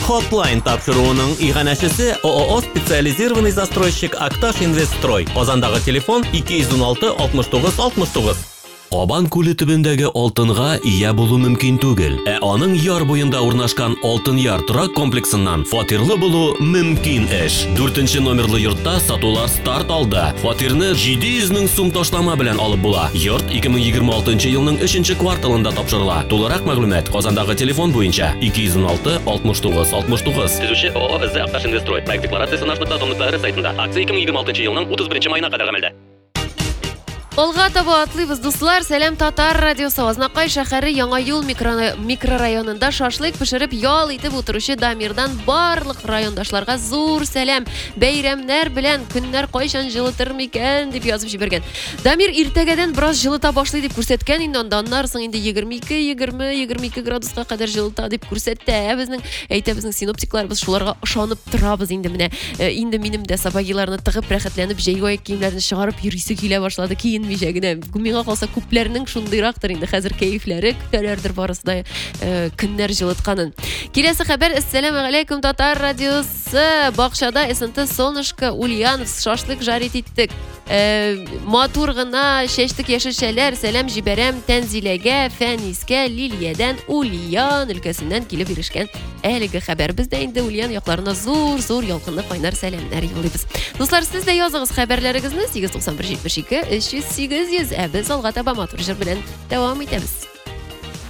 Hotline тапшыруының иганәчесе ООО специализированный застройщик Акташ Инвестстрой. Казандагы телефон 216 69 69. Кабан күле төбендәге алтынга ия булу мөмкин түгел. Аның яр буенда урнашкан Алтын яр торак комплексыннан фатирлы булу мөмкин эш. 4-нче номерлы йортта сатулар старт алды. Фатирны 700 мең сум ташлама белән алып була. Йорт 2026 елның 3-нче кварталында тапшырыла. Тулырак мәгълүмат Казандагы телефон буенча 216 69 69. Төзүче ООО Акташ Инвестстрой. Проект декларациясе нашта томлыклары сайтында. Акция 2026 елның 31 маена кадәр гамәлдә. Олга таба атлыйбыз, дуслар. Сәлам Татар радиосы. Азнакай шәһәре Яңа юл микрорайонында шашлык пешереп ял итеп утыручы Дамирдан барлык райондашларга зур сәлам. Бәйрәмнәр белән көннәр кайчан җылытыр микән дип язып җибәргән. Дамир иртәгәдән бераз җылыта башлый дип күрсәткән инде, аннан соң инде 22 градуска кадәр җылыта дип күрсәтә. Безнең синоптикларыбыз шуларга ышанып торабыз инде менә. Инде минем дә сапагиларны тыгып рәхәтләнеп җәйгәй киемнәрне чыгарып йөрисе килә башлады. Миңа калса күпләрнең шундыйрактыр инде хәзер кәефләре көтәләрдер барысы да көннәр җылытканын. Киләсе хәбәр. Ассаламу алейкум Татар радиосы. Бакчада СНТ Солнышко Ульяновск шашлык жарит иттек. Матур гына чәчтек яшелчәләр. Сәлам җибәрәм Тәнзиләгә, Фәнискә, Лилиядән, Ульян өлкәсеннән килеп ирешкән әлеге хәбәр. Бездә инде Ульян якларына зур ялкынлы кайнар сәламнәр юллыйбыз. Дуслар, сез дә языгыз хәбәрләрегезне 891 72 300. Без алга таба матур җыр белән дәвам итәбез.